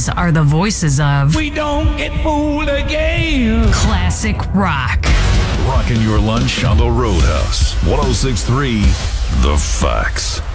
These are the voices of We don't get fooled again. classic rock. Rocking your lunch on the Roadhouse. 106.3 The Facts.